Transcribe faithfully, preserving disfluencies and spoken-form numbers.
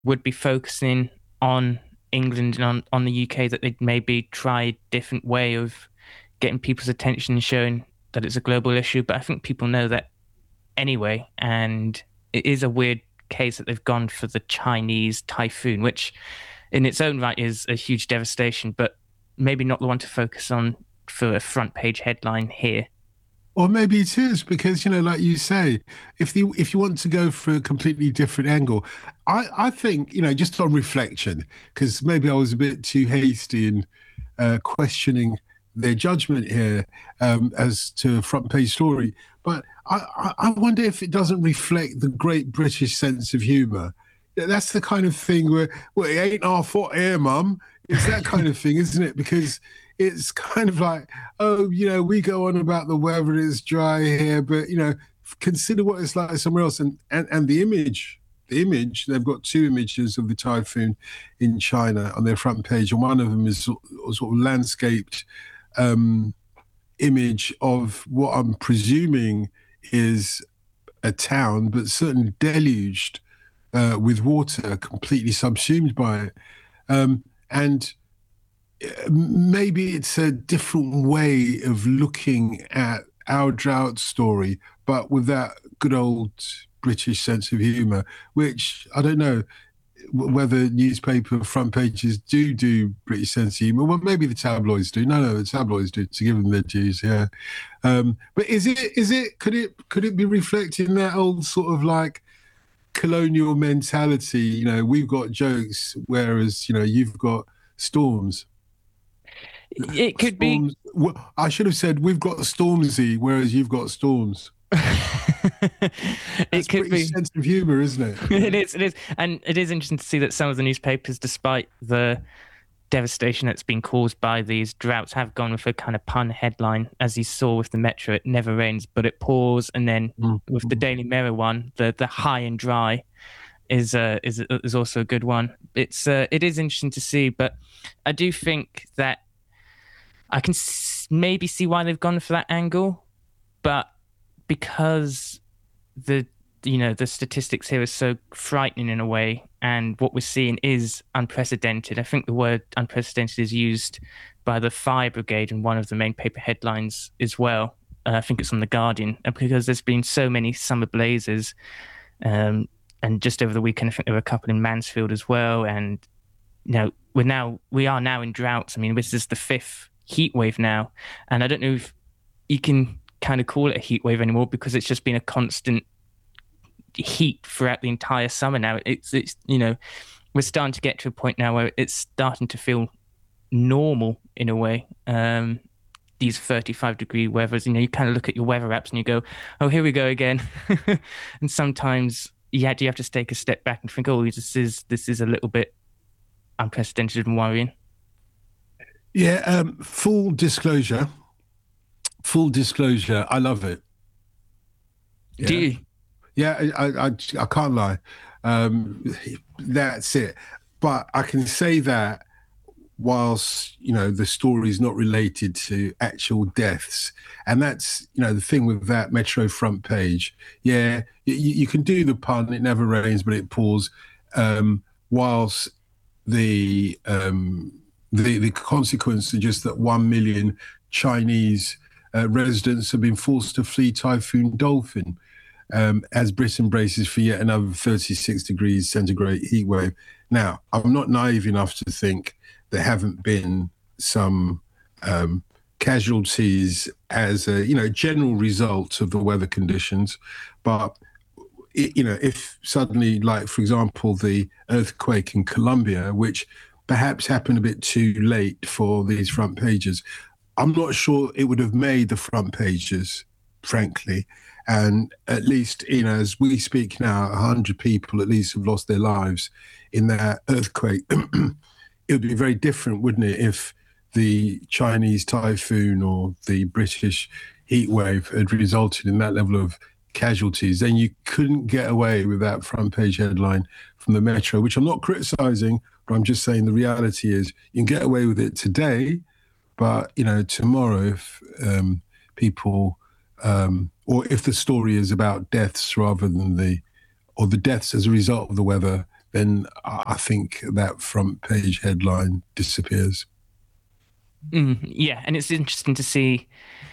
would be focusing on England and on, on the U K, that they'd maybe try a different way of getting people's attention and showing that it's a global issue. But I think people know that anyway. And it is a weird case that they've gone for the Chinese typhoon, which in its own right is a huge devastation, but maybe not the one to focus on for a front page headline here. Or maybe it is because, you know, like you say, if the if you want to go for a completely different angle, I, I think, you know, just on reflection, because maybe I was a bit too hasty in uh, questioning their judgment here um, as to a front page story. But I, I I wonder if it doesn't reflect the great British sense of humour. That's the kind of thing where, well, it ain't our fault here, mum. It's that kind of thing, isn't it? Because it's kind of like, oh, you know, we go on about the weather is dry here, but, you know, consider what it's like somewhere else. And, and, and the image, the image, they've got two images of the typhoon in China on their front page. And one of them is sort of landscaped um, image of what I'm presuming is a town, but certainly deluged uh, with water, completely subsumed by it. Um, and maybe it's a different way of looking at our drought story, but with that good old British sense of humour, which I don't know whether newspaper front pages do do British sense of humour. Well, maybe the tabloids do. No, no, the tabloids do, to give them their dues. Yeah, um, but is it? Is it? Could it? Could it be reflecting that old sort of like colonial mentality? You know, we've got jokes, whereas you know you've got storms. It could be. Storms. Well, I should have said we've got Stormzy, whereas you've got storms. It That's could pretty be. sense of humour, isn't it? It is. It is, and it is interesting to see that some of the newspapers, despite the devastation that's been caused by these droughts, have gone with a kind of pun headline, as you saw with the Metro. It never rains, but it pours, and then Mm-hmm. with the Daily Mirror one, the the high and dry is uh, is is also a good one. It's uh, it is interesting to see, but I do think that I can s- maybe see why they've gone for that angle, but because the you know the statistics here are so frightening in a way, and what we're seeing is unprecedented. I think the word unprecedented is used by the fire brigade in one of the main paper headlines as well. Uh, I think it's on the Guardian, and because there's been so many summer blazes, um, and just over the weekend I think there were a couple in Mansfield as well, and you know we're now we are now in droughts. I mean, this is the fifth heat wave now, and I don't know if you can kind of call it a heat wave anymore because it's just been a constant heat throughout the entire summer now. It's it's you know we're starting to get to a point now where it's starting to feel normal in a way. Um, these thirty-five degree weathers, you know, you kind of look at your weather apps and you go, oh, here we go again. And sometimes yeah, you have to take a step back and think, oh, this is this is a little bit unprecedented and worrying. Yeah. Um, full disclosure. Full disclosure. I love it. Do Yeah. you? Yeah. I. I. I, I can't lie. Um, that's it. But I can say that whilst you know the story is not related to actual deaths, and that's you know the thing with that Metro front page. Yeah, you, you can do the pun. It never rains, but it pours. Um, whilst the um, the the consequence is just that one million Chinese uh, residents have been forced to flee Typhoon Dolphin um, as Britain braces for yet another thirty-six degrees centigrade heat wave. Now, I'm not naive enough to think there haven't been some um, casualties as a you know general result of the weather conditions, but it, you know if suddenly, like for example, the earthquake in Colombia, which perhaps happened a bit too late for these front pages, I'm not sure it would have made the front pages, frankly. And at least, you know, as we speak now, one hundred people at least have lost their lives in that earthquake. It would be very different, wouldn't it, if the Chinese typhoon or the British heat wave had resulted in that level of casualties? Then you couldn't get away with that front page headline from the Metro, which I'm not criticizing, but I'm just saying the reality is you can get away with it today, but you know tomorrow if um, people um, or if the story is about deaths rather than the or the deaths as a result of the weather, then I I think that front page headline disappears. Mm, yeah, and it's interesting to see